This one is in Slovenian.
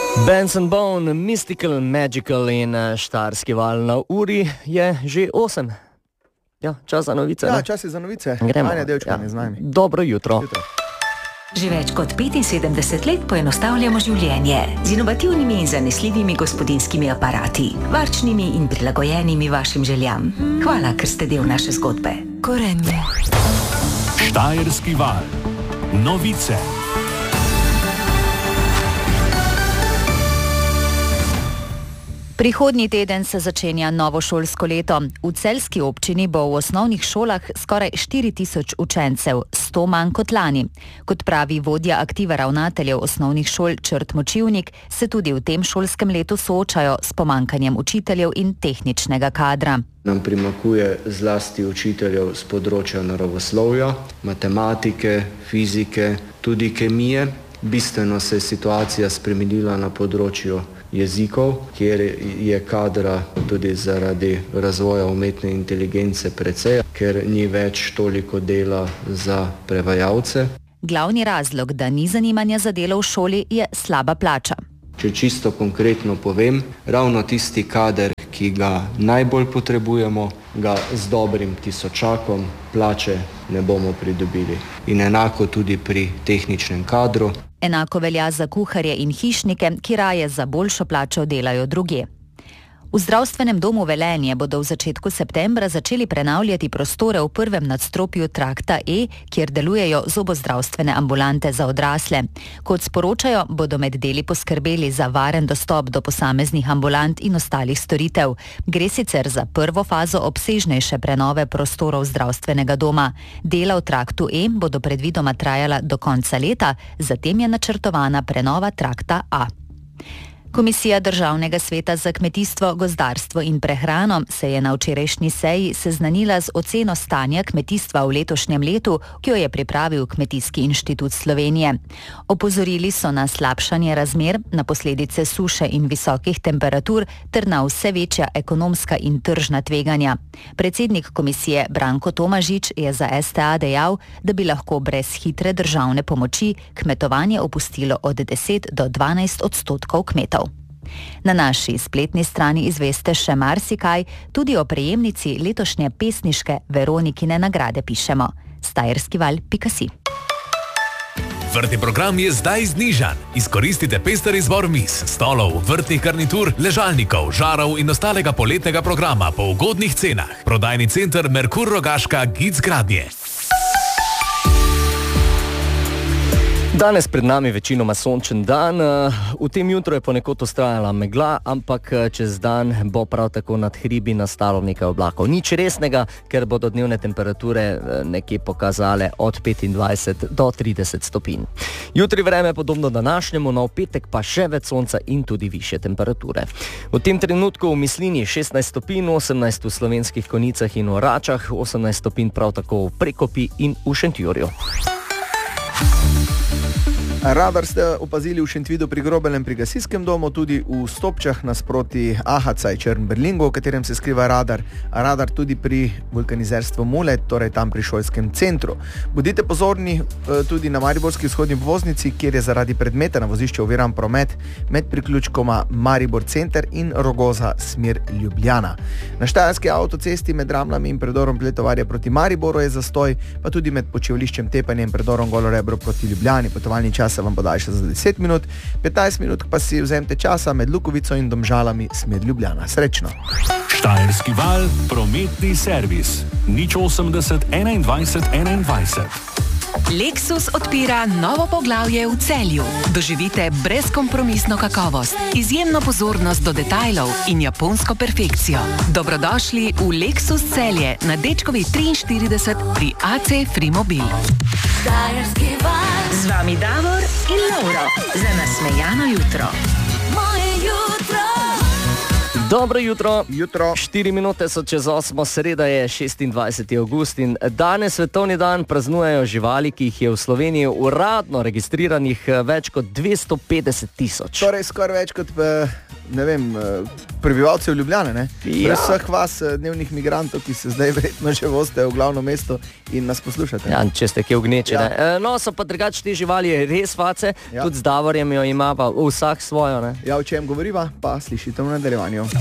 Benz & Bone, Mystical, Magical in Štajerski val na uri je že 8. Ja, čas za novice. Ja, čas je za novice. Gremo. Anja Devčkan je z nami. Dobro jutro. Že več kot 75 let poenostavljamo življenje z inovativnimi in zanesljivimi gospodinjskimi aparati, varčnimi in prilagojenimi vašim željam. Hvala, ker ste del naše zgodbe. Gorenje. Štajerski val. Novice. Prihodnji teden se začenja novo šolsko leto. V celjski občini bo v osnovnih šolah skoraj 4000 učencev, 100 manj kot lani. Kot pravi vodja aktiva ravnateljev osnovnih šol Črt Močivnik, se tudi v tem šolskem letu soočajo s pomanjkanjem učiteljev in tehničnega kadra. Nam primanjkuje zlasti učiteljev z področja naravoslovja, matematike, fizike, tudi kemije. Bistveno se je situacija spremenila na področju jezikov, kjer je kadra tudi zaradi razvoja umetne inteligence precej, ker ni več toliko dela za prevajalce. Glavni razlog, da ni zanimanja za delo v šoli, je slaba plača. Če čisto konkretno povem, ravno tisti kader, ki ga najbolj potrebujemo, ga z dobrim tisočakom plače ne bomo pridobili. In enako tudi pri tehničnem kadru. Enako velja za kuharje in hišnike, ki raje za boljšo plačo delajo drugje. V zdravstvenem domu Velenje bodo v začetku septembra začeli prenavljati prostore v prvem nadstropju trakta E, kjer delujejo zobozdravstvene ambulante za odrasle. Kot sporočajo, bodo med deli poskrbeli za varen dostop do posameznih ambulant in ostalih storitev. Gre sicer za prvo fazo obsežnejše prenove prostorov zdravstvenega doma. Dela v traktu E bodo predvidoma trajala do konca leta, zatem je načrtovana prenova trakta A. Komisija Državnega sveta za kmetijstvo, gozdarstvo in prehrano se je na včerajšnji seji seznanila z oceno stanja kmetijstva v letošnjem letu, ki jo je pripravil Kmetijski inštitut Slovenije. Opozorili so na slabšanje razmer, na posledice suše in visokih temperatur ter na vse večja ekonomska in tržna tveganja. Predsednik komisije Branko Tomažič je za STA dejal, da bi lahko brez hitre državne pomoči kmetovanje opustilo od 10 do 12% kmetov. Na naši spletni strani izveste še marsikaj, tudi o prejemnici letošnje pesniške Veronikine nagrade pišemo. Stajerskival.si. Vrtni program je zdaj znižan. Izkoristite pester izbor miz, stolov, vrtnih garnitur, ležalnikov, žarov in ostalega poletnega programa po ugodnih cenah. Prodajni center Merkur Rogaška Gic Gradnje. Danes pred nami večinoma sončen dan, v tem jutru je ponekod vztrajala megla, ampak čez dan bo prav tako nad hribi nastalo nekaj oblakov. Nič resnega, ker bodo dnevne temperature nekje pokazale od 25 do 30 stopinj. Jutri vreme podobno današnjemu, na petek pa še več sonca in tudi višje temperature. V tem trenutku v Mislini 16 stopinj, 18 v Slovenskih Konjicah in v Račah, 18 stopinj prav tako v Prekopi in v Šentjurju. Radar ste opazili v Šentvidu pri Grobelnem pri gasilskem domu, tudi v Stopčah nasproti Ahacaj Črn-Berlingu, v katerem se skriva radar. Radar tudi pri vulkanizerstvu Mule, torej tam pri šolskem centru. Bodite pozorni tudi na mariborski vzhodni obvoznici, kjer je zaradi predmeta na vozišču oviran promet med priključkoma Maribor center in Rogoza smer Ljubljana. Na štajerski avtocesti med Ramlami in predorom Pletovarja proti Mariboru je zastoj, pa tudi med počivališčem Tepanje in predorom Golo Rebro proti Ljubljani. Potovalni čas se vam podaljša za 10 minut, 15 minut pa si vzemite časa med Lukovico in Domžalami smer Ljubljana. Srečno! Štajerski val, prometni servis. 080 21 21. Lexus odpira novo poglavje v Celju. Doživite brezkompromisno kakovost, izjemno pozornost do detajlov in japonsko perfekcijo. Dobrodošli v Lexus Celje na Dečkovi 43 pri AC Frimobil. Z vami Davor in Lauro za nasmejano jutro. Moje jutro. Dobro jutro. Jutro. 4 minute so čez 8, sreda je 26. avgust in danes svetovni dan praznujejo živali, ki jih je v Sloveniji uradno registriranih več kot 250.000. Torej skoraj več kot prebivalcev Ljubljane, ne? Ja. Vseh vas dnevnih migrantov, ki se zdaj verjetno že vozite v glavno mesto in nas poslušate. Ja, če ste kje vgnečene. Ja. No, so pa drugače te živali res face, Ja. tudi z Davorjem jo ima pa vsak svojo, ne? Ja, o čem govoriva, pa slišite v nadaljevanju.